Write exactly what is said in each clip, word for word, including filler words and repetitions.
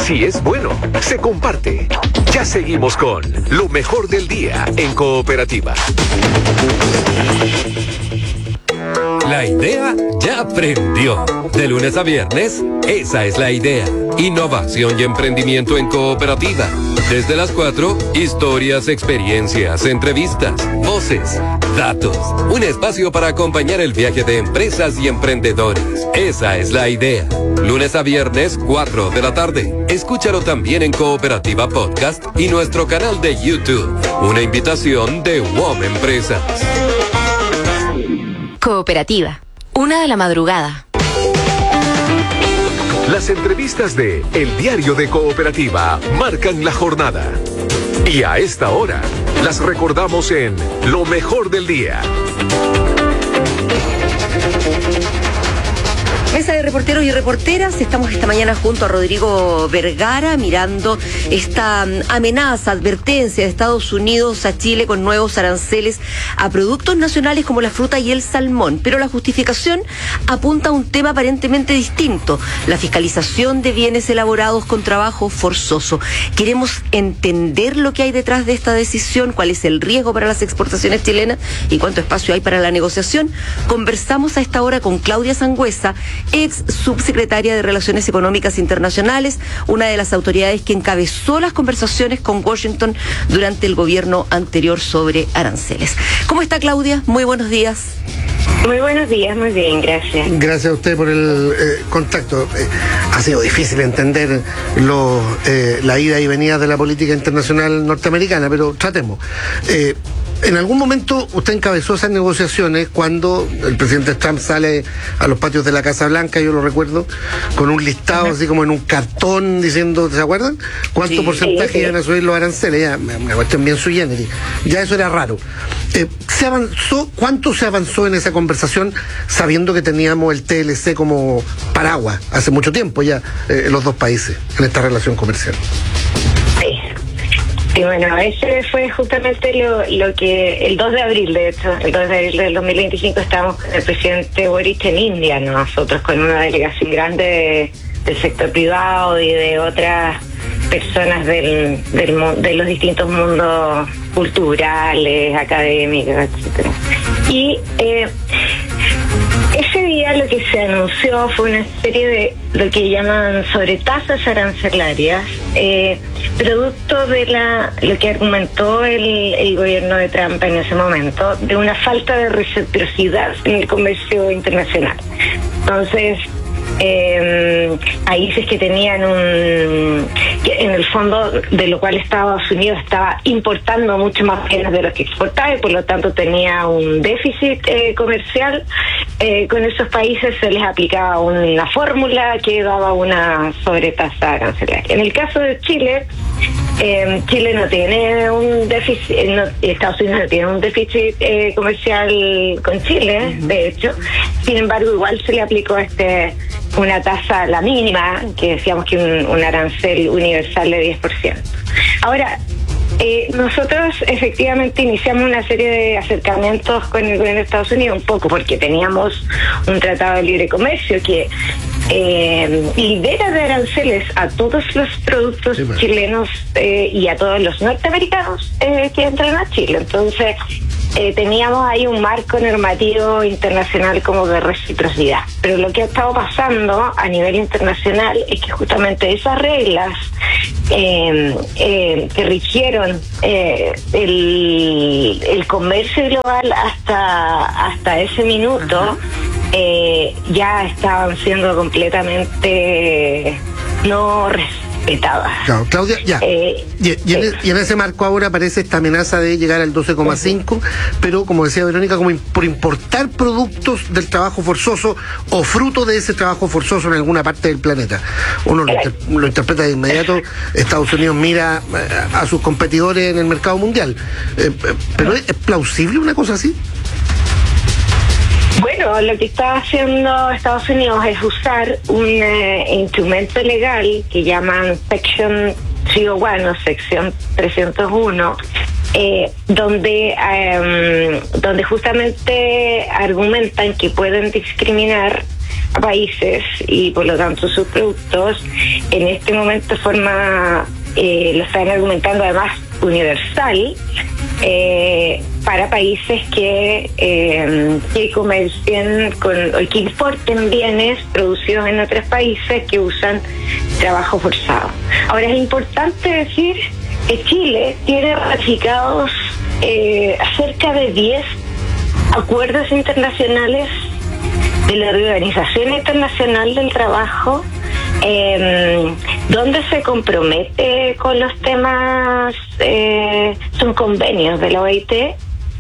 Si es bueno, se comparte. Ya seguimos con lo mejor del día en Cooperativa. La idea ya prendió. De lunes a viernes, esa es la idea. Innovación y emprendimiento en Cooperativa. Desde las cuatro, historias, experiencias, entrevistas, voces, datos. Un espacio para acompañar el viaje de empresas y emprendedores. Esa es la idea. Lunes a viernes, cuatro de la tarde. Escúchalo también en Cooperativa Podcast y nuestro canal de YouTube. Una invitación de W O M Empresas. Cooperativa. Una de la madrugada. Las entrevistas de El Diario de Cooperativa marcan la jornada. Y a esta hora, las recordamos en Lo Mejor del Día. Mesa de reporteros y reporteras, estamos esta mañana junto a Rodrigo Vergara mirando esta amenaza, advertencia de Estados Unidos a Chile con nuevos aranceles a productos nacionales como la fruta y el salmón. Pero la justificación apunta a un tema aparentemente distinto, la fiscalización de bienes elaborados con trabajo forzoso. Queremos entender lo que hay detrás de esta decisión, cuál es el riesgo para las exportaciones chilenas y cuánto espacio hay para la negociación. Conversamos a esta hora con Claudia Sangüesa, ex subsecretaria de Relaciones Económicas Internacionales, una de las autoridades que encabezó las conversaciones con Washington durante el gobierno anterior sobre aranceles. ¿Cómo está, Claudia? Muy buenos días. Muy buenos días, muy bien, gracias. Gracias a usted por el eh, contacto. Eh, ha sido difícil entender lo, eh, la ida y venida de la política internacional norteamericana, pero tratemos. Eh, En algún momento usted encabezó esas negociaciones cuando el presidente Trump sale a los patios de la Casa Blanca, yo lo recuerdo, con un listado así como en un cartón diciendo, ¿se acuerdan? ¿Cuánto sí, porcentaje sí, sí. iban a subir los aranceles? Ya, una cuestión bien sui generis. Ya eso era raro. Eh, ¿se avanzó? ¿Cuánto se avanzó en esa conversación sabiendo que teníamos el T L C como paraguas hace mucho tiempo ya eh, en los dos países en esta relación comercial? Sí. Y bueno, ese fue justamente lo, lo que el dos de abril, de hecho, el dos de abril del dos mil veinticinco estábamos con el presidente Boric en India, nosotros con una delegación grande de, del sector privado y de otras personas del, del de los distintos mundos culturales, académicos, etcétera. Y eh, ese día lo que se anunció fue una serie de lo que llaman sobretasas arancelarias, eh, producto de la lo que argumentó el, el gobierno de Trump en ese momento, de una falta de reciprocidad en el comercio internacional. Entonces, Eh, países que tenían un que en el fondo de lo cual Estados Unidos estaba importando mucho más bienes de los que exportaba y por lo tanto tenía un déficit eh, comercial, eh, con esos países se les aplicaba una fórmula que daba una sobretasa arancelaria. En el caso de Chile, eh, Chile no tiene un déficit, no, Estados Unidos no tiene un déficit eh, comercial con Chile, de hecho, sin embargo igual se le aplicó este una tasa, la mínima, que decíamos que un, un arancel universal de diez por ciento. Ahora, eh, nosotros efectivamente iniciamos una serie de acercamientos con el gobierno de Estados Unidos, un poco porque teníamos un tratado de libre comercio que eh, libera de aranceles a todos los productos sí, bueno. chilenos eh, y a todos los norteamericanos eh, que entran a Chile. Entonces, Eh, teníamos ahí un marco normativo internacional como de reciprocidad. Pero lo que ha estado pasando a nivel internacional es que justamente esas reglas eh, eh, que rigieron eh, el, el comercio global hasta, hasta ese minuto eh, ya estaban siendo completamente no respetadas. Claro, Claudia, ya. Eh, y, y, en, y en ese marco ahora aparece esta amenaza de llegar al doce coma cinco, uh-huh. pero como decía Verónica, como in, por importar productos del trabajo forzoso o fruto de ese trabajo forzoso en alguna parte del planeta. Uno lo, inter, lo interpreta de inmediato, Estados Unidos mira a, a sus competidores en el mercado mundial. Eh, pero ¿es, ¿es plausible una cosa así? Bueno, lo que está haciendo Estados Unidos es usar un eh, instrumento legal que llaman Section trescientos uno o sección trescientos uno, eh, donde, eh, donde justamente argumentan que pueden discriminar a países y por lo tanto sus productos en este momento de forma, eh, lo están argumentando además universal, eh, para países que, eh, que comercien con, o que importen bienes producidos en otros países que usan trabajo forzado. Ahora, es importante decir que Chile tiene ratificados eh, cerca de diez acuerdos internacionales de la Organización Internacional del Trabajo, eh, donde se compromete con los temas, eh, son convenios de la O I T,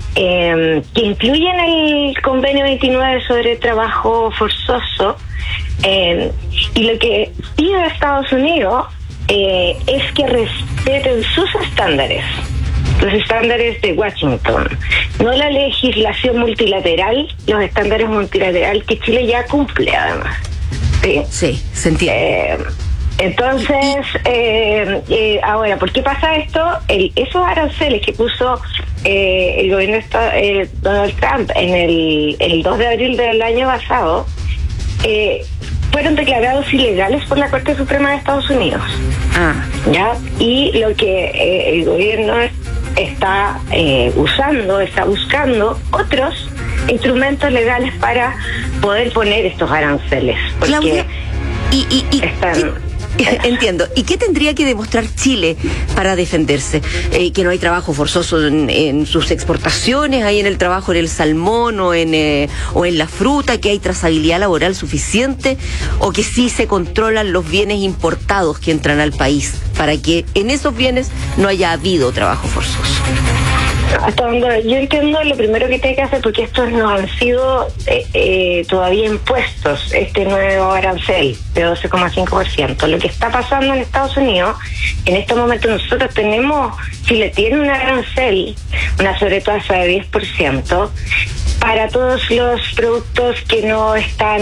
eh, que incluyen el convenio veintinueve sobre trabajo forzoso, eh, y lo que pide Estados Unidos eh, es que respeten sus estándares, los estándares de Washington, no la legislación multilateral, los estándares multilaterales que Chile ya cumple además. Sí, sí, se entiende. Eh, entonces, eh, eh, ahora, ¿por qué pasa esto? El, esos aranceles que puso eh, el gobierno de eh, Donald Trump en el, el dos de abril del año pasado, eh, fueron declarados ilegales por la Corte Suprema de Estados Unidos. Ah. ¿Ya? Y lo que eh, el gobierno está eh, usando, está buscando otros instrumentos legales para poder poner estos aranceles. Porque Claudia, y, y, y están... ¿qué? Entiendo. ¿Y qué tendría que demostrar Chile para defenderse? Eh, que no hay trabajo forzoso en, en sus exportaciones, hay en el trabajo en el salmón o en, eh, o en la fruta, que hay trazabilidad laboral suficiente, o que sí se controlan los bienes importados que entran al país, para que en esos bienes no haya habido trabajo forzoso. Hasta donde yo entiendo, lo primero que tiene que hacer, porque estos no han sido eh, eh, todavía impuestos, este nuevo arancel de doce coma cinco por ciento. Lo que está pasando en Estados Unidos, en este momento nosotros tenemos, Chile tiene un arancel, una sobretasa de diez por ciento, para todos los productos que no están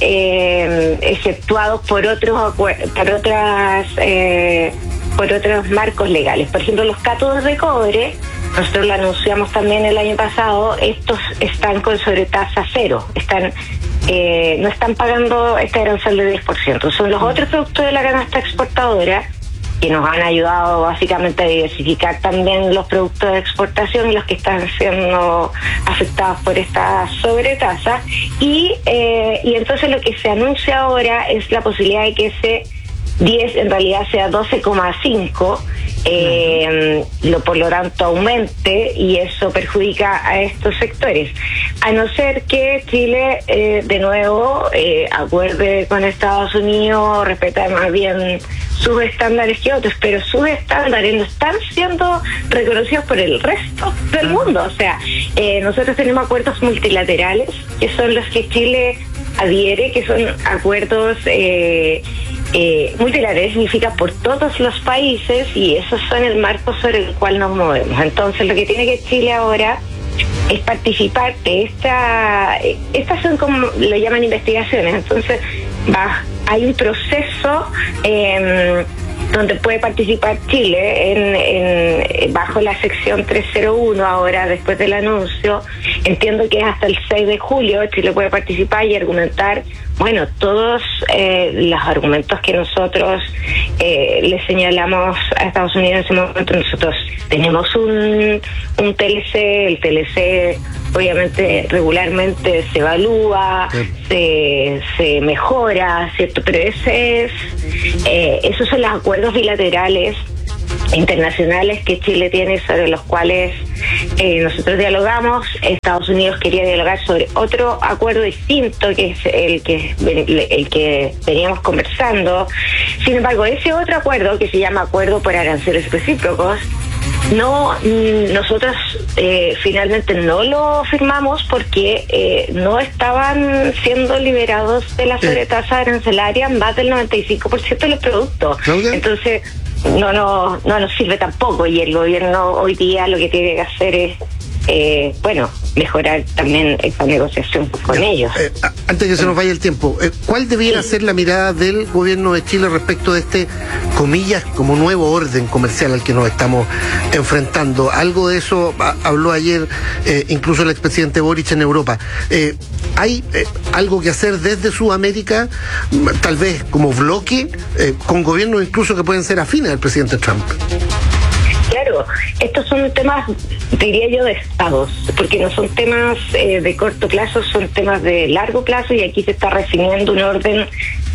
eh, exceptuados por otros por otras eh, por otros marcos legales. Por ejemplo, los cátodos de cobre, nosotros lo anunciamos también el año pasado, estos están con sobretasa cero, están eh, no están pagando este arancel de diez por ciento. Son los otros productos de la canasta exportadora que nos han ayudado básicamente a diversificar también los productos de exportación y los que están siendo afectados por esta sobretasa. Y, eh, y entonces lo que se anuncia ahora es la posibilidad de que ese diez en realidad sea doce coma cinco, eh, lo por lo tanto aumente, y eso perjudica a estos sectores, a no ser que Chile eh, de nuevo eh, acuerde con Estados Unidos, respeta más bien sus estándares que otros, pero sus estándares no están siendo reconocidos por el resto del mundo. O sea, eh, nosotros tenemos acuerdos multilaterales que son los que Chile adhiere, que son acuerdos eh, eh, multilaterales, significa por todos los países, y esos son el marco sobre el cual nos movemos. Entonces, lo que tiene que Chile ahora es participar de esta, estas son como lo llaman investigaciones, entonces va, hay un proceso eh, donde puede participar Chile en, en bajo la sección trescientos uno ahora, después del anuncio. Entiendo que es hasta el seis de julio Chile puede participar y argumentar, bueno, todos eh, los argumentos que nosotros eh, le señalamos a Estados Unidos en ese momento. Nosotros tenemos un, un T L C, el T L C obviamente regularmente se evalúa, sí. se, se mejora, ¿cierto? Pero ese es, eh, esos son los acuerdos bilaterales internacionales que Chile tiene, sobre los cuales eh, nosotros dialogamos. Estados Unidos quería dialogar sobre otro acuerdo distinto, que es el que el que veníamos conversando. Sin embargo, ese otro acuerdo, que se llama Acuerdo por Aranceles Recíprocos, no, nosotros eh, finalmente no lo firmamos porque eh, no estaban siendo liberados de la sobretasa arancelaria más del noventa y cinco por ciento de los productos. ¿Claudia? Entonces no, no, no nos sirve tampoco, y el gobierno hoy día lo que tiene que hacer es, eh, bueno, mejorar también esta negociación con ya, ellos. Eh, antes que se nos vaya el tiempo, eh, ¿cuál debiera sí. ser la mirada del gobierno de Chile respecto de este, comillas, como nuevo orden comercial al que nos estamos enfrentando? Algo de eso a, habló ayer eh, incluso el expresidente Boric en Europa. Eh, ¿Hay eh, algo que hacer desde Sudamérica, tal vez como bloque, eh, con gobiernos incluso que pueden ser afines al presidente Trump? Claro, estos son temas, diría yo, de estados, porque no son temas eh, de corto plazo, son temas de largo plazo, y aquí se está definiendo un orden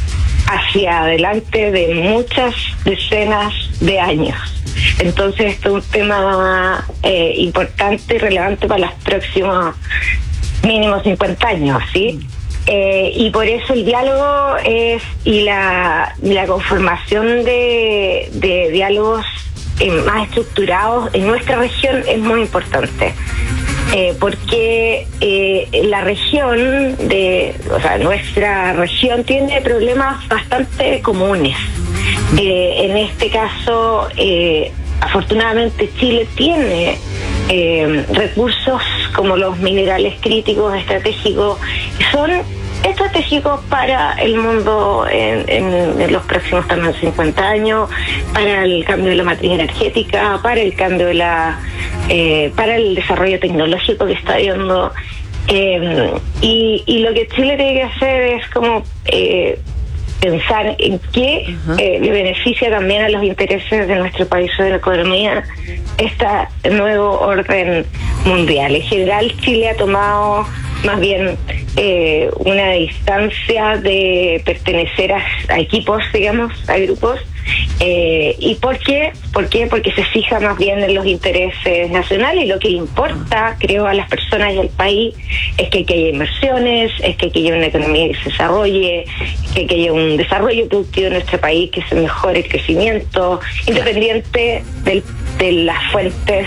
hacia adelante de muchas decenas de años. Entonces, esto es un tema eh, importante y relevante para los próximos mínimo cincuenta años, ¿sí? Eh, y por eso el diálogo es y la, la conformación de, de diálogos eh, más estructurados en nuestra región es muy importante. Eh, porque eh, la región de, o sea, nuestra región tiene problemas bastante comunes. Eh, en este caso, eh, afortunadamente Chile tiene eh, recursos como los minerales críticos, estratégicos, que son estratégicos para el mundo en, en, en los próximos también cincuenta años, para el cambio de la matriz energética, para el cambio de la eh, para el desarrollo tecnológico que está habiendo, eh, y, y lo que Chile tiene que hacer es como eh, pensar en qué uh-huh. eh, le beneficia también a los intereses de nuestro país o de la economía este nuevo orden mundial. En general, Chile ha tomado más bien eh, una distancia de pertenecer a, a equipos, digamos, a grupos. Eh, ¿Y por qué? ¿Por qué? Porque se fija más bien en los intereses nacionales, y lo que le importa, creo, a las personas y al país es que, que haya inversiones, es que, que haya una economía que se desarrolle, que, que haya un desarrollo productivo en nuestro país, que se mejore el crecimiento, independiente del, de las fuentes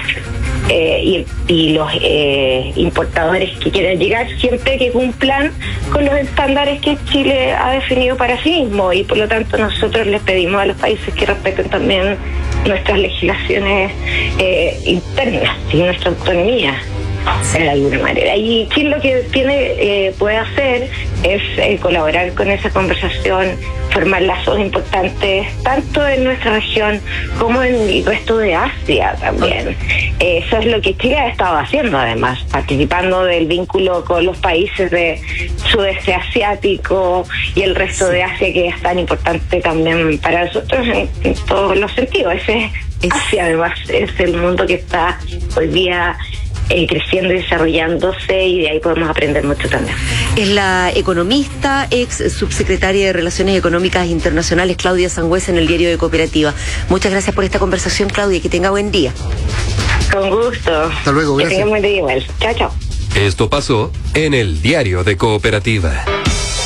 eh, y, y los eh, importadores que quieran llegar, siempre que cumplan con los estándares que Chile ha definido para sí mismo, y por lo tanto nosotros les pedimos a los países que respeten también nuestras legislaciones eh, internas y nuestra autonomía de alguna manera. Y Chile lo que tiene eh, puede hacer es eh, colaborar con esa conversación, formar lazos importantes tanto en nuestra región como en el resto de Asia también. Eh, eso es lo que Chile ha estado haciendo, además, participando del vínculo con los países de sudeste asiático y el resto de Asia, que es tan importante también para nosotros en, en todos los sentidos. Ese es Asia, además, es el mundo que está hoy día Eh, creciendo y desarrollándose, y de ahí podemos aprender mucho también. Es la economista, ex subsecretaria de Relaciones Económicas Internacionales, Claudia Sangüesa, en el Diario de Cooperativa. Muchas gracias por esta conversación, Claudia, que tenga buen día. Con gusto. Hasta luego, gracias. Que tenga buen día igual. Chao, chao. Esto pasó en el Diario de Cooperativa.